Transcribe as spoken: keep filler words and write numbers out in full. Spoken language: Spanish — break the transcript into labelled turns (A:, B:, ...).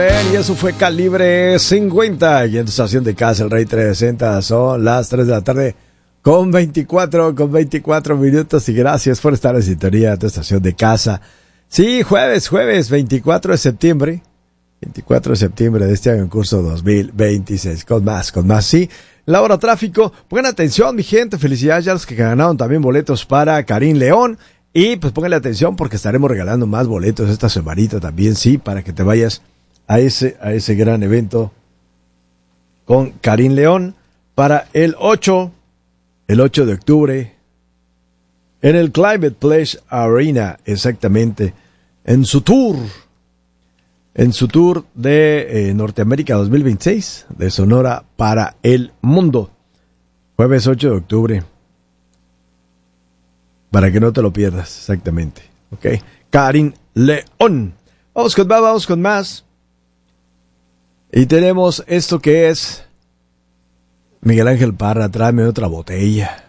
A: Y eso fue Calibre cincuenta. Y en tu estación de casa, el Rey trescientos sesenta, son las tres de la tarde con veinticuatro, con veinticuatro minutos. Y gracias por estar en sintonía de tu estación de casa. Sí, jueves, jueves, veinticuatro de septiembre. veinticuatro de septiembre de este año en curso dos mil veintiséis. Con más, con más, sí. La hora tráfico. Pongan atención, mi gente. Felicidades a los que ganaron también boletos para Karim León. Y pues pónganle atención porque estaremos regalando más boletos esta semanita también, sí, para que te vayas a ese, a ese gran evento con Karim León para el ocho, el ocho de octubre en el Climate Pledge Arena, exactamente, en su tour, en su tour de eh, Norteamérica dos mil veintiséis, de Sonora para el mundo, jueves ocho de octubre, para que no te lo pierdas, exactamente, ok, Karim León. Vamos con más, vamos con más. Y tenemos esto que es Miguel Ángel Parra, tráeme otra botella.